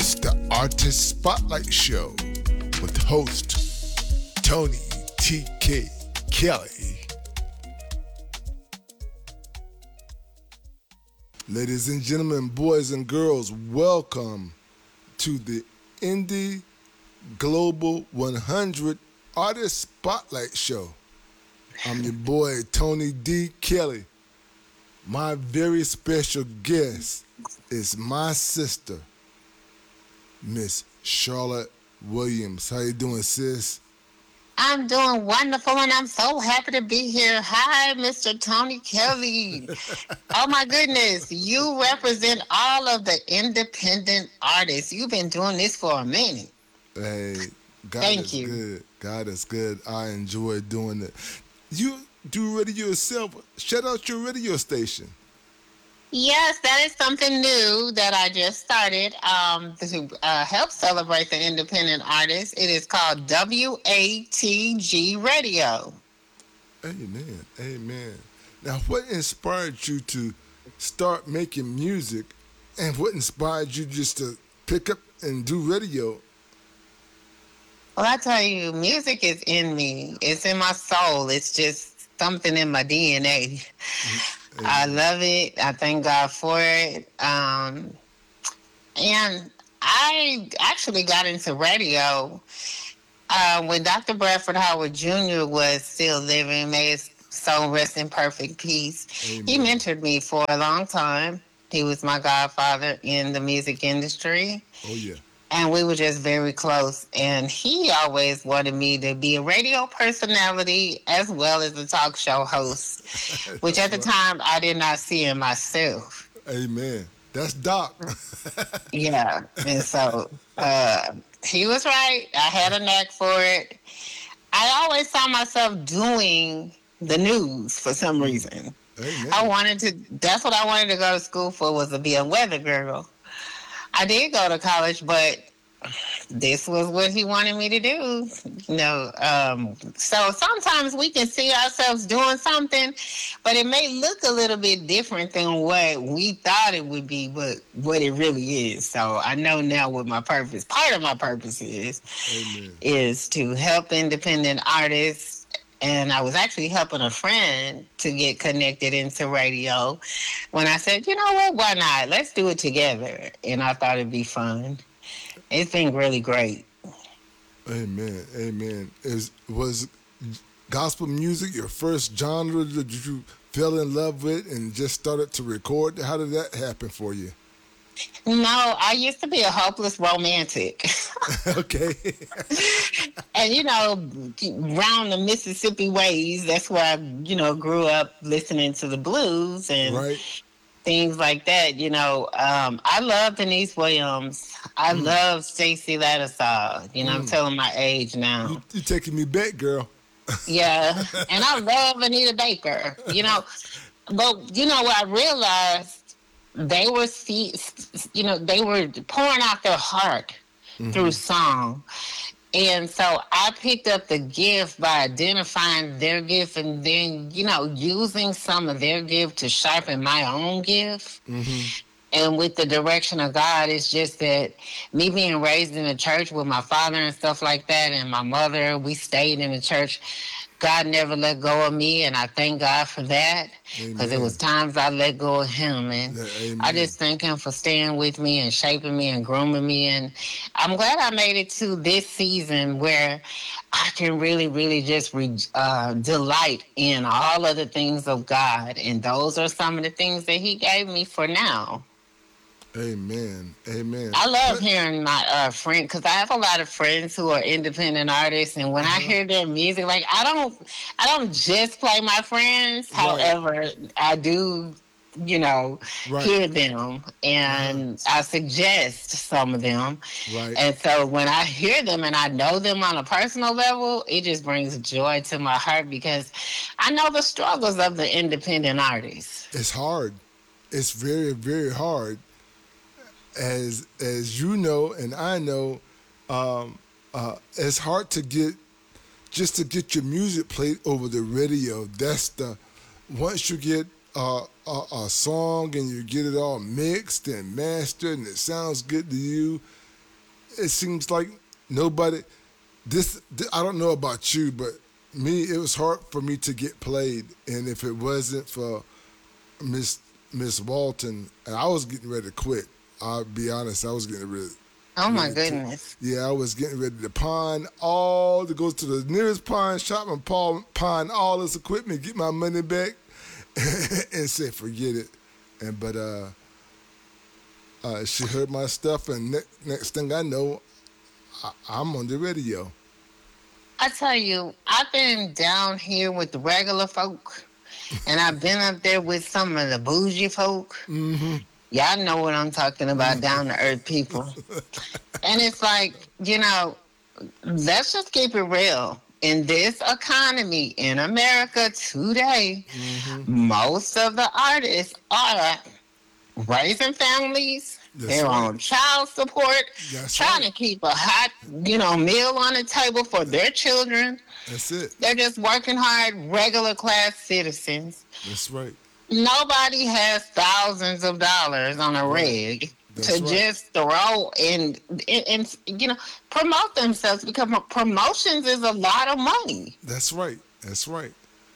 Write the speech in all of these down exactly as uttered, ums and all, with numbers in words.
It's the Artist Spotlight Show with host Tony T K Kelly. Ladies and gentlemen, boys and girls, welcome to the Indie Global one hundred Artist Spotlight Show. I'm your boy, Tony D. Kelly. My very special guest is my sister, Miss Charlotte Williams. How you doing, sis? I'm doing wonderful, and I'm so happy to be here. Hi, Mister Tony Kelly. Oh, my goodness. You represent all of the independent artists. You've been doing this for a minute. Hey, God Thank is you. good. God is good. I enjoy doing it. You do radio yourself. Shout out your radio station. Yes, that is something new that I just started um, to uh, help celebrate the independent artists. It is called W A T G Radio. Amen. Amen. Now, what inspired you to start making music, and what inspired you just to pick up and do radio? Well, I tell you, music is in me. It's in my soul. It's just something in my D N A. Amen. I love it. I thank God for it. Um, and I actually got into radio uh, when Doctor Bradford Howard Junior was still living. May his soul rest in perfect peace. Amen. He mentored me for a long time. He was my godfather in the music industry. Oh, yeah. And we were just very close. And he always wanted me to be a radio personality as well as a talk show host, which at the time I did not see in myself. Amen. That's Doc. Yeah. And so uh, he was right. I had a knack for it. I always saw myself doing the news for some reason. Amen. I wanted to, that's what I wanted to go to school for, was to be a weather girl. I did go to college, but this was what he wanted me to do. You know, um, so sometimes we can see ourselves doing something, but it may look a little bit different than what we thought it would be, but what it really is. So I know now what my purpose, part of my purpose is, Amen. is to help independent artists. And I was actually helping a friend to get connected into radio when I said, you know what, why not? Let's do it together. And I thought it'd be fun. It's been really great. Amen. Amen. Is was gospel music your first genre that you fell in love with and just started to record? How did that happen for you? No, I used to be a hopeless romantic. Okay. And, you know, around the Mississippi ways, that's where I, you know, grew up listening to the blues and Right. things like that. You know, um, I love Denise Williams. I Mm. love Stacey Lattisaw. You know, I'm Mm. telling my age now. You, you taking me back, girl. Yeah. And I love Anita Baker, you know. But, you know, what I realized, they were, see- you know, they were pouring out their heart Mhm. through song. And so I picked up the gift by identifying their gift and then, you know, using some of their gift to sharpen my own gift. Mm-hmm. And with the direction of God, it's just that me being raised in the church with my father and stuff like that, and my mother, we stayed in the church. God never let go of me, and I thank God for that, because it was times I let go of him. And Yeah, I just thank him for staying with me and shaping me and grooming me. And I'm glad I made it to this season where I can really, really just re- uh, delight in all of the things of God. And those are some of the things that he gave me for now. Amen. Amen. I love hearing my uh, friend, because I have a lot of friends who are independent artists, and when Uh-huh. I hear their music, like I don't, I don't just play my friends. Right. However, I do, you know, Right. hear them, and I suggest some of them. Right. And so when I hear them and I know them on a personal level, it just brings joy to my heart, because I know the struggles of the independent artists. It's hard. It's very, very hard. As as you know, and I know, um, uh, it's hard to get just to get your music played over the radio. That's the once you get uh, a, a song and you get it all mixed and mastered and it sounds good to you, it seems like nobody. This, th- I don't know about you, but me, it was hard for me to get played, and if it wasn't for Miss Miss Walton, and I was getting ready to quit. I'll be honest, I was getting ready. Oh my ready to, goodness. yeah, I was getting ready to pawn all to go to the nearest pawn shop and pawn, pawn all this equipment, get my money back, and say forget it. And but uh, uh, she heard my stuff, and ne- next thing I know, I- I'm on the radio. I tell you, I've been down here with the regular folk, and I've been up there with some of the bougie folk. Mm-hmm. Y'all know what I'm talking about, down to earth people. And it's like, you know, let's just keep it real. In this economy in America today, Mm-hmm. most of the artists are raising families. That's They're right. on child support, That's trying right. to keep a hot, you know, meal on the table for their children. That's it. They're just working hard, regular class citizens. That's right. Nobody has thousands of dollars on a Right. rig That's to right. just just throw and, and, and you know promote themselves, because promotions is a lot of money. That's right. That's right.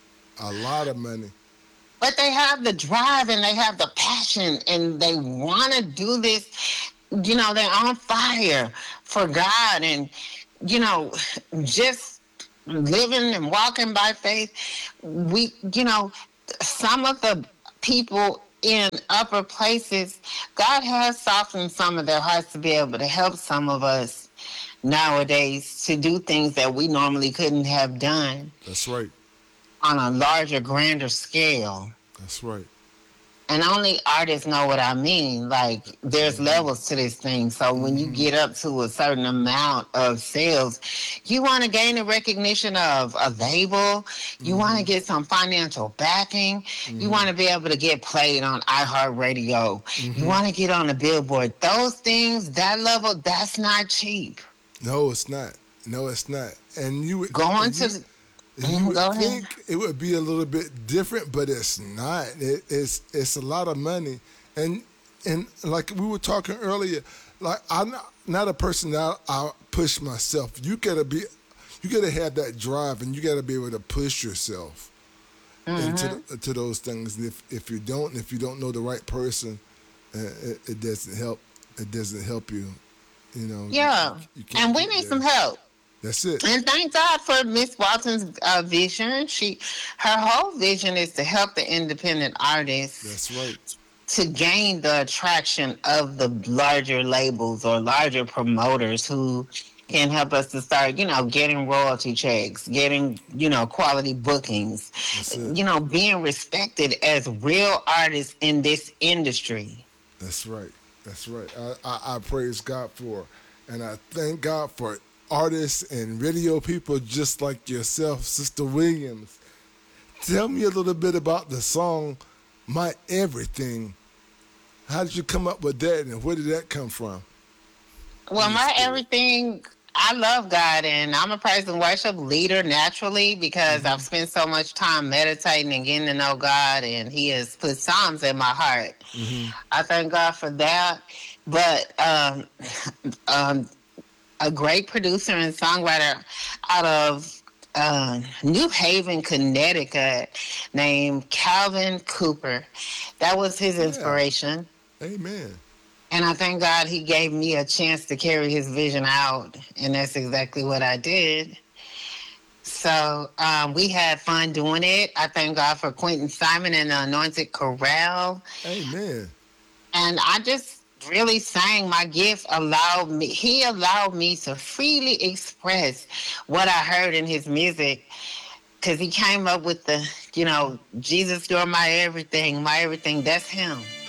A lot of money. But they have the drive and they have the passion and they want to do this. You know, they're on fire for God and, you know, just living and walking by faith. We, you know, some of the people in upper places, God has softened some of their hearts to be able to help some of us nowadays to do things that we normally couldn't have done That's right. on a larger, grander scale. That's right. And only artists know what I mean. Like, there's Mm-hmm. levels to this thing. So when you Mm-hmm. get up to a certain amount of sales, you want to gain the recognition of a label. You want to Mm-hmm. get some financial backing. You Mm-hmm. want to be able to get played on iHeartRadio. You Mm-hmm. want to get on the Billboard. Those things, that level, that's not cheap. No, it's not. No, it's not. And you would Going and to you, the, and you mm, would go ahead. think it would be a little bit different, but it's not. It, it's it's a lot of money, and and like we were talking earlier, like I'm not, not a person that I push myself. You gotta be, you gotta have that drive, and you gotta be able to push yourself into the, to those things. And if if you don't, if you don't know the right person, uh, it, it doesn't help. It doesn't help you. You know, you, Yeah. you can't And we get need there. some help. That's it. And thank God for Miss Walton's uh, vision. She, her whole vision is to help the independent artists That's right. to gain the attraction of the larger labels or larger promoters who can help us to start, you know, getting royalty checks, getting, you know, quality bookings, That's it. you know, being respected as real artists in this industry. That's right. That's right. I, I, I praise God for, and I thank God for artists and radio people just like yourself, Sister Williams. Tell me a little bit about the song "My Everything." How did you come up with that, and where did that come from? Well, In the my spirit. everything, I love God, and I'm a praise and worship leader naturally because Mm-hmm. I've spent so much time meditating and getting to know God, and He has put Psalms in my heart. Mm-hmm. I thank God for that. But um, um, a great producer and songwriter out of uh, New Haven, Connecticut, named Calvin Cooper. That was his Yeah. inspiration. Amen. And I thank God he gave me a chance to carry his vision out. And that's exactly what I did. So um, we had fun doing it. I thank God for Quentin Simon and the Anointed Corral. Amen. And I just really sang my gift, allowed me, he allowed me to freely express what I heard in his music. Because he came up with the, you know, Jesus, you're my everything, my everything. That's him.